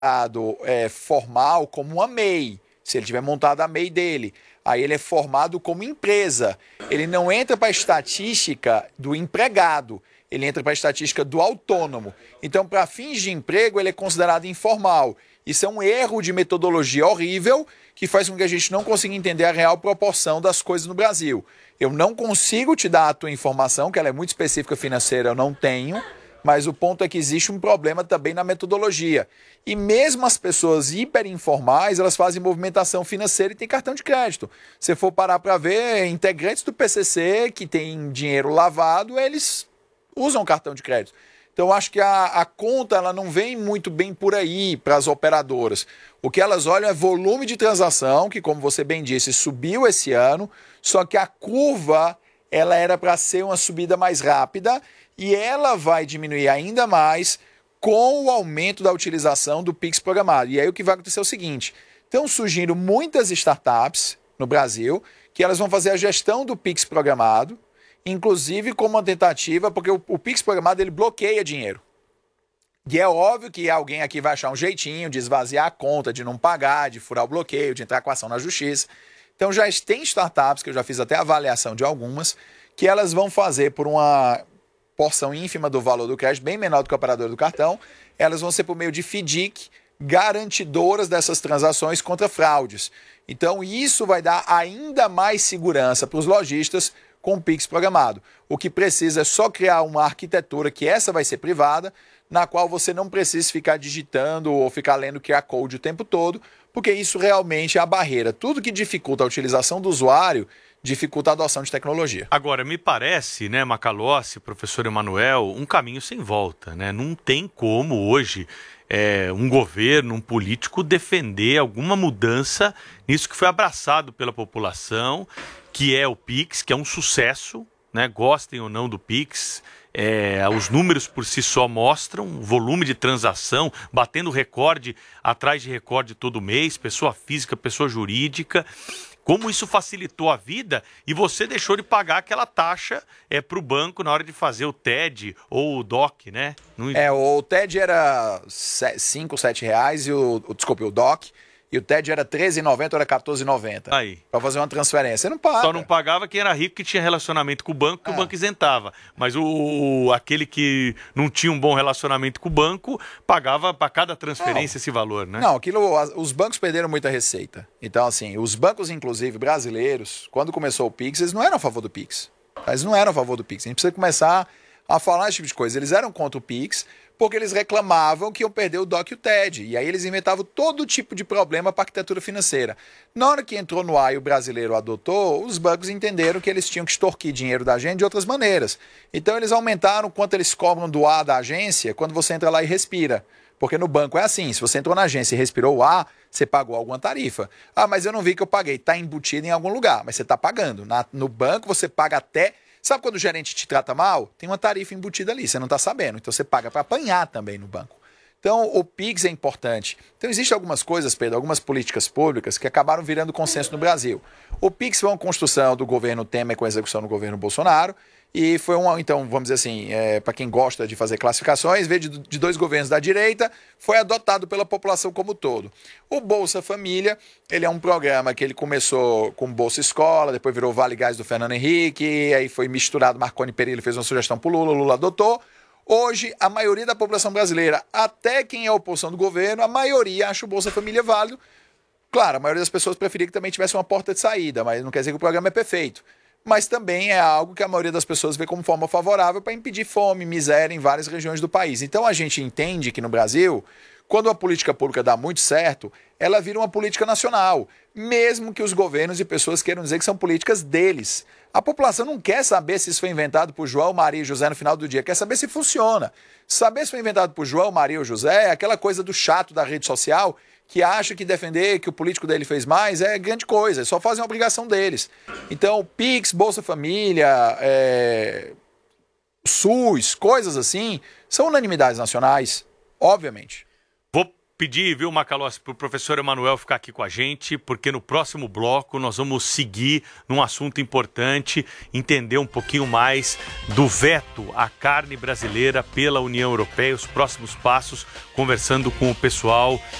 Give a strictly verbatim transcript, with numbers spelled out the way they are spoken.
é, formal como uma M E I, se ele tiver montado a M E I dele. Aí ele é formado como empresa. Ele não entra para a estatística do empregado, ele entra para a estatística do autônomo. Então, para fins de emprego, ele é considerado informal. Isso é um erro de metodologia horrível que faz com que a gente não consiga entender a real proporção das coisas no Brasil. Eu não consigo te dar a tua informação, que ela é muito específica financeira, eu não tenho, mas o ponto é que existe um problema também na metodologia. E mesmo as pessoas hiperinformais, elas fazem movimentação financeira e têm cartão de crédito. Se for parar para ver, integrantes do P C C que têm dinheiro lavado, eles usam cartão de crédito. Então, eu acho que a, a conta ela não vem muito bem por aí para as operadoras. O que elas olham é volume de transação, que, como você bem disse, subiu esse ano, só que a curva ela era para ser uma subida mais rápida e ela vai diminuir ainda mais com o aumento da utilização do Pix programado. E aí o que vai acontecer é o seguinte, estão surgindo muitas startups no Brasil que elas vão fazer a gestão do Pix programado, inclusive como uma tentativa, porque o, o Pix programado ele bloqueia dinheiro. E é óbvio que alguém aqui vai achar um jeitinho de esvaziar a conta, de não pagar, de furar o bloqueio, de entrar com ação na justiça. Então já tem startups, que eu já fiz até a avaliação de algumas, que elas vão fazer por uma porção ínfima do valor do crédito, bem menor do que a operadora do cartão, elas vão ser por meio de FDIC, garantidoras dessas transações contra fraudes. Então isso vai dar ainda mais segurança para os lojistas com o Pix programado. O que precisa é só criar uma arquitetura, que essa vai ser privada, na qual você não precisa ficar digitando ou ficar lendo Q R Code o tempo todo, porque isso realmente é a barreira. Tudo que dificulta a utilização do usuário, dificulta a adoção de tecnologia. Agora, me parece, né, Macalossi, professor Emanuel, um caminho sem volta, né? Não tem como hoje é, um governo, um político defender alguma mudança nisso que foi abraçado pela população, que é o Pix, que é um sucesso, né? Gostem ou não do Pix, é, os números por si só mostram o volume de transação, batendo recorde atrás de recorde todo mês, pessoa física, pessoa jurídica. Como isso facilitou a vida e você deixou de pagar aquela taxa é, para o banco na hora de fazer o T E D ou o D O C, né? Não... É, o T E D era cinco, sete reais e o, o, desculpe, o D O C, e o T E D era treze reais e noventa centavos, era quatorze reais e noventa centavos. Aí. Para fazer uma transferência. Você não paga. Só não pagava quem era rico, que tinha relacionamento com o banco, que é. o banco isentava. Mas o, o, aquele que não tinha um bom relacionamento com o banco, pagava para cada transferência não. esse valor, né? Não, aquilo, os bancos perderam muita receita. Então, assim, os bancos, inclusive, brasileiros, quando começou o Pix, eles não eram a favor do Pix. Eles não eram a favor do Pix. A gente precisa começar a falar esse tipo de coisa. Eles eram contra o Pix, porque eles reclamavam que iam perder o D O C e o T E D. E aí eles inventavam todo tipo de problema para a arquitetura financeira. Na hora que entrou no ar e o brasileiro adotou, os bancos entenderam que eles tinham que extorquir dinheiro da gente de outras maneiras. Então eles aumentaram o quanto eles cobram do ar da agência quando você entra lá e respira. Porque no banco é assim, se você entrou na agência e respirou o ar, você pagou alguma tarifa. Ah, mas eu não vi que eu paguei. Está embutido em algum lugar, mas você está pagando. Na, no banco você paga até... Sabe quando o gerente te trata mal? Tem uma tarifa embutida ali, você não está sabendo. Então você paga para apanhar também no banco. Então o Pix é importante. Então existem algumas coisas, Pedro, algumas políticas públicas que acabaram virando consenso no Brasil. O Pix foi uma construção do governo Temer com execução do governo Bolsonaro. E foi uma, então, vamos dizer assim, é, para quem gosta de fazer classificações, veio de, de dois governos da direita, foi adotado pela população como um todo. O Bolsa Família, ele é um programa que ele começou com Bolsa Escola, depois virou Vale Gás do Fernando Henrique, aí foi misturado, Marconi Perillo fez uma sugestão para o Lula, o Lula adotou. Hoje, a maioria da população brasileira, até quem é a oposição do governo, a maioria acha o Bolsa Família válido. Claro, a maioria das pessoas preferia que também tivesse uma porta de saída, mas não quer dizer que o programa é perfeito. Mas também é algo que a maioria das pessoas vê como forma favorável para impedir fome, miséria em várias regiões do país. Então a gente entende que no Brasil, quando a política pública dá muito certo, ela vira uma política nacional, mesmo que os governos e pessoas queiram dizer que são políticas deles. A população não quer saber se isso foi inventado por João, Maria e José no final do dia, quer saber se funciona. Saber se foi inventado por João, Maria ou José é aquela coisa do chato da rede social que acha que defender que o político dele fez mais é grande coisa, só fazem a obrigação deles. Então, Pix, Bolsa Família, é, SUS, coisas assim, são unanimidades nacionais, obviamente. Vou pedir, viu, Macalossi, para o professor Emanuel ficar aqui com a gente, porque no próximo bloco nós vamos seguir num assunto importante, entender um pouquinho mais do veto à carne brasileira pela União Europeia, os próximos passos, conversando com o pessoal